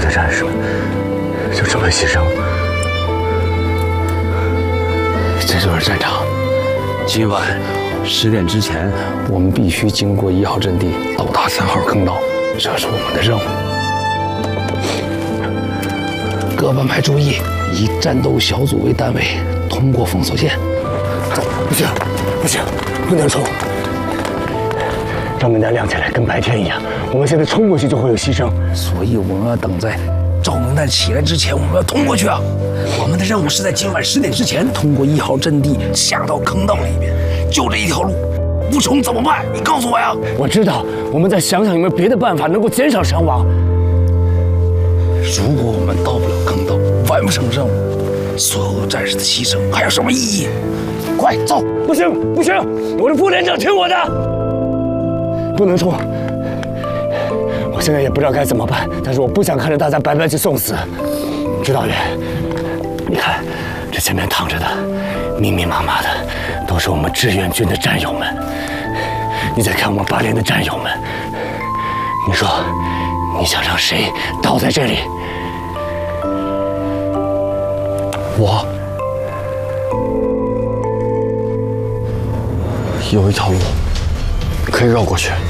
的战士们就这么牺牲。 这就是战场。今晚10点之前，我们必须经过1号阵地，到达3号坑道，这是我们的任务。各班派注意，以战斗小组为单位，通过封锁线。 走，不行，不行，不能冲！照明弹亮起来跟白天一样，我们现在冲过去就会有牺牲， 所以我们要等在照明弹起来之前，我们要通过去啊！我们的任务是在今晚10点之前通过1号阵地，下到坑道里边，就这一条路。不冲怎么办？你告诉我呀！ 我知道，我们再想想有没有别的办法能够减少伤亡。 如果我们到不了坑道，完不成任务，所有战士的牺牲还有什么意义？快走！ 不行，不行，我是副连长，听我的，不能冲。我现在也不知道该怎么办，但是我不想看着大家白白去送死。指导员，你看，这前面躺着的，密密麻麻的，都是我们志愿军的战友们。你再看我们8连的战友们，你说，你想让谁倒在这里？ 我有一条路可以绕过去。